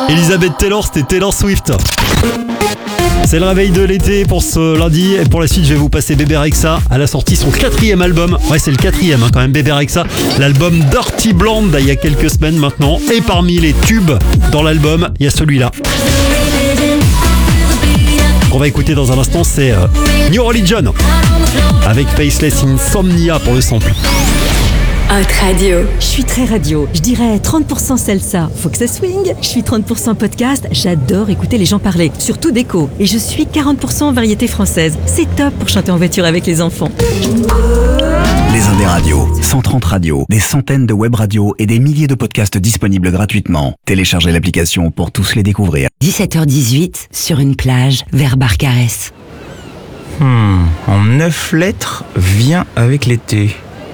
Elizabeth Taylor, c'était Taylor Swift. C'est le réveil de l'été pour ce lundi. Et pour la suite, je vais vous passer Bébé Rexha. Elle a sorti son 4e album. Ouais, c'est le 4e quand même, Bébé Rexha. L'album Dirty Blonde, il y a quelques semaines maintenant. Et parmi les tubes dans l'album, il y a celui-là. Qu'on va écouter dans un instant, c'est New Religion. Avec Faceless Insomnia pour le sample. Hot Radio. Je suis très radio. Je dirais 30% salsa. Faut que ça swing. Je suis 30% podcast. J'adore écouter les gens parler. Surtout d'écho. Et je suis 40% variété française. C'est top pour chanter en voiture avec les enfants. Les Indés Radios, 130 radios, des centaines de web radios et des milliers de podcasts disponibles gratuitement. Téléchargez l'application pour tous les découvrir. 17h18, sur une plage, vers Barcarès. En 9 lettres, vient avec l'été.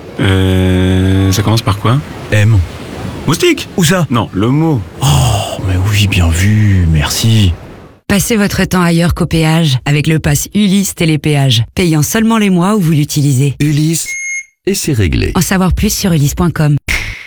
Ça commence par quoi? M. Moustique? Où ça? Non, le mot. Oh, mais oui, bien vu, merci. Passez votre temps ailleurs qu'au péage avec le pass Ulysse Télépéage, payant seulement les mois où vous l'utilisez. Ulysse, et c'est réglé. En savoir plus sur ulysse.com.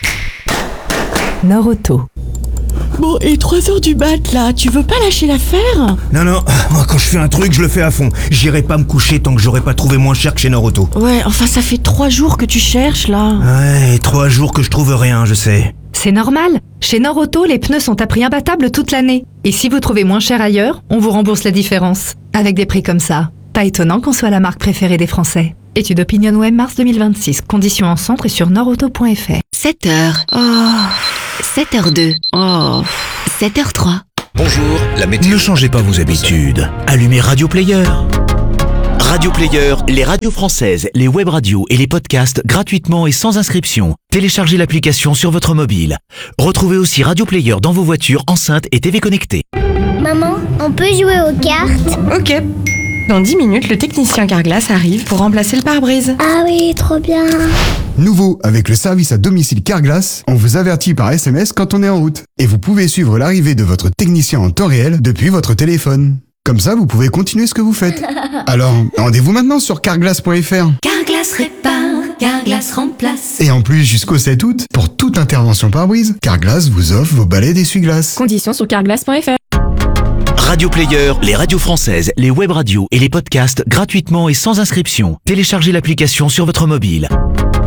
Nord-Auto. Bon, et 3h du mat, là, tu veux pas lâcher l'affaire? Non, moi quand je fais un truc, je le fais à fond. J'irai pas me coucher tant que j'aurai pas trouvé moins cher que chez Nord-Auto. Ouais, enfin ça fait 3 jours que tu cherches, là. Ouais, 3 jours que je trouve rien, je sais. C'est normal. Chez Nord-Auto, les pneus sont à prix imbattable toute l'année. Et si vous trouvez moins cher ailleurs, on vous rembourse la différence. Avec des prix comme ça, pas étonnant qu'on soit la marque préférée des Français. Étude OpinionWay mars 2026. Conditions en centre et sur nordauto.fr. 7h. Oh. 7h02. Oh. 7h03. Bonjour, la météo. Ne changez pas vos habitudes. Allumez Radio Player. Radio Player, les radios françaises, les web radios et les podcasts gratuitement et sans inscription. Téléchargez l'application sur votre mobile. Retrouvez aussi Radio Player dans vos voitures, enceintes et TV connectées. Maman, on peut jouer aux cartes? Ok. Dans 10 minutes, le technicien Carglass arrive pour remplacer le pare-brise. Ah oui, trop bien. Nouveau, avec le service à domicile Carglass, on vous avertit par SMS quand on est en route. Et vous pouvez suivre l'arrivée de votre technicien en temps réel depuis votre téléphone. Comme ça, vous pouvez continuer ce que vous faites. Alors, rendez-vous maintenant sur carglass.fr. Carglass répare, Carglass remplace. Et en plus, jusqu'au 7 août, pour toute intervention pare-brise, Carglass vous offre vos balais d'essuie-glace. Conditions sur carglass.fr. Radio Player, les radios françaises, les web radios et les podcasts gratuitement et sans inscription. Téléchargez l'application sur votre mobile.